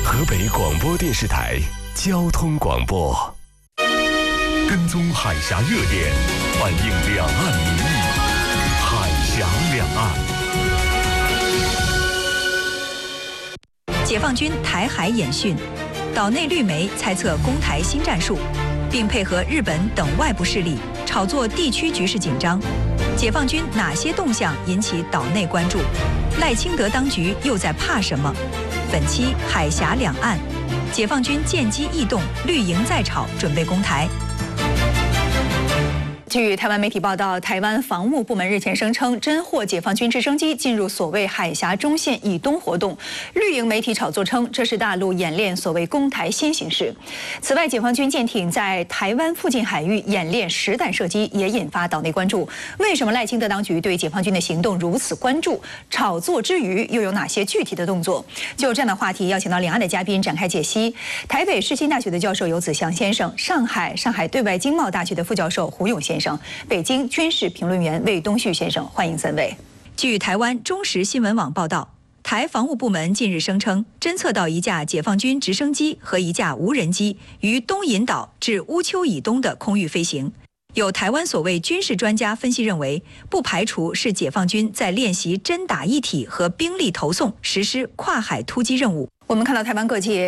河北广播电视台交通广播，跟踪海峡热点，反映两岸民意，海峡两岸。 解放军台海演训，岛内绿媒猜测攻台新战术，并配合日本等外部势力炒作地区局势紧张。解放军哪些动向引起岛内关注？赖清德当局又在怕什么？本期海峡两岸，解放军见机异动，绿营在炒，准备攻台。据台湾媒体报道，台湾防务部门日前声称，侦获解放军直升机进入所谓海峡中线以东活动。绿营媒体炒作称，这是大陆演练所谓攻台新形势。此外，解放军舰艇在台湾附近海域演练实弹射击，也引发岛内关注。为什么赖清德当局对解放军的行动如此关注？炒作之余，又有哪些具体的动作？就这样的话题，邀请到两岸的嘉宾展开解析。台北世新大学的教授游子祥先生，上海对外经贸大学的副教授胡勇先生。北京军事评论员魏东旭先生，欢迎三位。据台湾中时新闻网报道，台防务部门近日声称，侦测到一架解放军直升机和一架无人机于东引岛至乌丘以东的空域飞行。有台湾所谓军事专家分析认为，不排除是解放军在练习真打一体和兵力投送，实施跨海突击任务。我们看到台湾各界